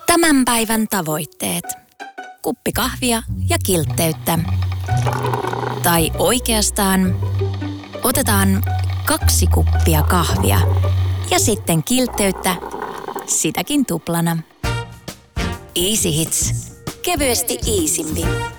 Tämän päivän tavoitteet. Kuppi kahvia ja kiltteyttä. Tai oikeastaan otetaan 2 kuppia kahvia ja sitten kiltteyttä, sitäkin tuplana. Easy Hits. Kevyesti iisimpi.